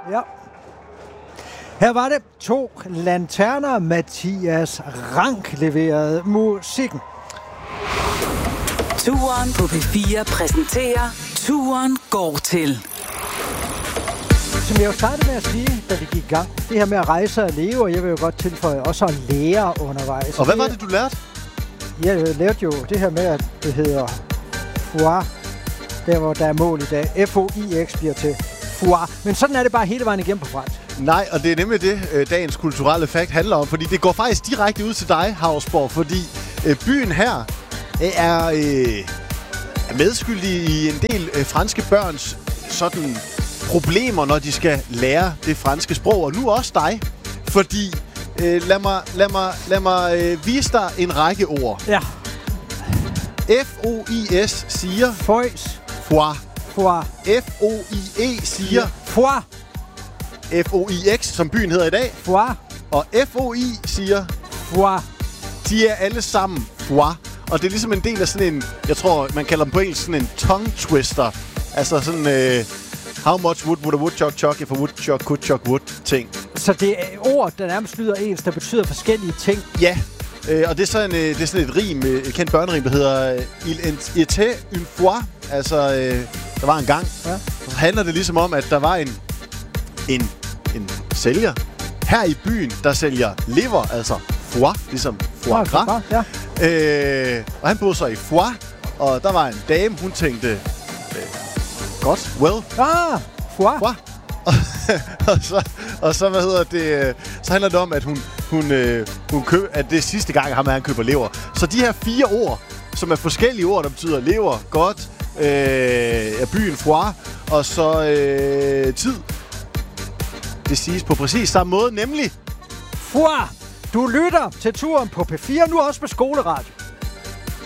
Ja. Her var det 2 lanterner. Mathias Rank leverede musikken. Turen på P4 præsenterer Turen går til. Som jeg jo startede med at sige, da vi gik i gang, det her med at rejse og leve, og jeg vil jo godt tilføje også at lære undervejs. Og hvad var det, du lærte? Jeg lærte jo det her med, at det hedder foie, der hvor der er mål i dag. F-O-I-X bliver til foie. Men sådan er det bare hele vejen igennem på fransk. Nej, og det er nemlig det, dagens kulturelle fakt handler om, fordi det går faktisk direkte ud til dig, Hausborg, fordi byen her er medskyldig i en del franske børns sådan problemer, når de skal lære det franske sprog, og nu også dig, fordi lad mig vise dig en række ord. Ja. F-O-I-S siger Fois. foie. Foie. F-O-I-E siger foie. F-O-I-X, som byen hedder i dag. Foie. Og F-O-I siger Foie. de er alle sammen foie. Og det er ligesom en del af sådan en, jeg tror, man kalder dem på engelsk, sådan en tongue twister. Altså sådan, how much wood would a woodchuck chuck if a woodchuck could chuck wood ting. Så det er ord, der nærmest lyder ens, der betyder forskellige ting. Ja, og det er sådan et rim, et kendt børnerim, der hedder Il était une fois. Altså, der var en gang. Ja. Så handler det ligesom om, at der var en sælger her i byen, der sælger lever, altså foie, ligesom foie gras. Ja. Og han boede så i foie, og der var en dame, hun tænkte, godt, well. Foie. Og så hvad hedder det? Så handler det om, at hun køber, at det er sidste gang, han køber lever. Så de her 4 ord, som er forskellige ord, der betyder lever, godt, byen foie, og så tid. Det siges på præcis samme måde, nemlig foie. Du lytter til Turen på P4, nu også på Skoleradio.